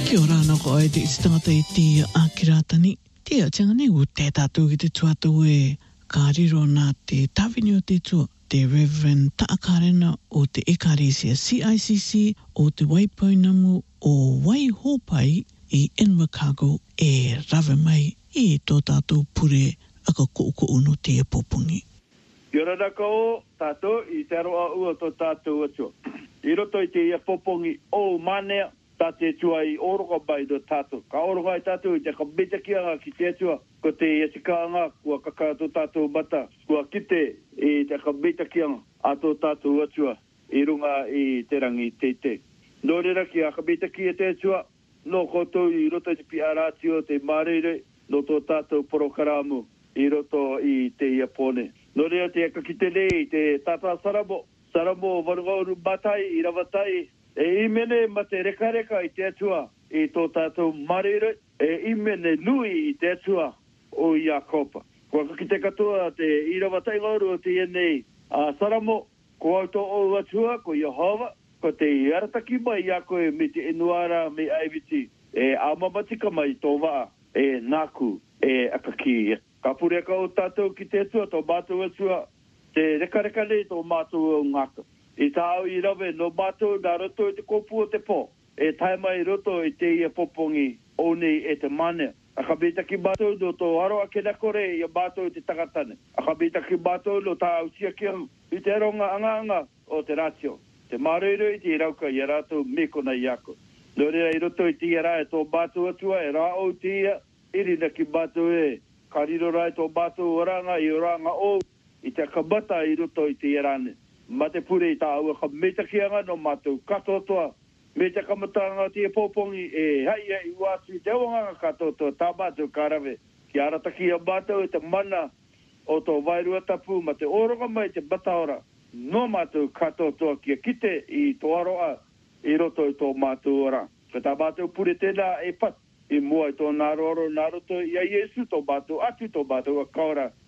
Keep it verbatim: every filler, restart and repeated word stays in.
Kia ora ana ko ai te tangata I te akiratani. Te a tanga ne u te tātou ki te tuatau e kāriro nā te tawini o te tua. Te Reverend Taakarena o te Ecclesia C I C C o te Waipoinamu o Waihopai I Invercargill e rawe mai I tō tātou pure aka ko'oko uno te popungi. Kia ora ko tātou I te aroa ua tō tātou atua. I roto I te ia popongi o manea tā te tua I oroka bai do tātou. Ka oroka I tātou I te kabita ki anga ki te tua. Ko te iatikanga kua kakato tātou bata. Kua kite I te kabita ki anga a tō tātou atua. I runga I te rangi te te. Nō rera ki a kabita ki te tua. Nō koutou I roto I te piarati o te marere. Nō tō tātou porokaramu. I roto I te ia pone. Nō rera te akakitele I te tata sarabo. Sarabo warugauru batai I ravatai. E imene ma te reka reka I te atua I tō tātou marere. E imene nui I te atua o Iakopa. Kua kakite katoa te irawatai gauru o te ienei a Saramo. Ko auto o atua ko Yehova. Ko te arataki mai I a koe me te inuara me aiviti. E amamatika mai tō waa. E naku e akaki. Ka pure ka o tātou ki te atua tō mātou atua. Te reka reka nei tō mātou o ngaka. I tāo I rawe no mātou nā roto I te kopu o te pō. E tae mai roto I te ia popongi o nei e te mane. A kabita ki mātou no tō aroa ke nakore I a mātou I te takatane. A kabita ki mātou no tā ausia ki ang. I te aronga anga anga o te ratio. Te māreiro I te irauka I a rātou mekona I ako. Nō rea I roto I te ia rā e tō mātou atua e rā o te ia. Irina ki mātou e kariro rā e tō mātou oranga I oranga o. I te kabata I roto I te ia rāne. Ma te pure I tā ua ka metakianga no mātou katotoa. Me te kamatanga te popongi e hai ai wātu I te wanga katotoa tā mātou karawe. Ki arataki a mātou e te mana o tō wairua tapu ma te oronga mai te bataora. No mātou katotoa ki a kite I tō aroa I roto I tō mātou ora. Ka tā mātou pure tēnā e pat. I mua I tō nāroro nāroto I a Iesu tō mātou atu tō mātou a kaora.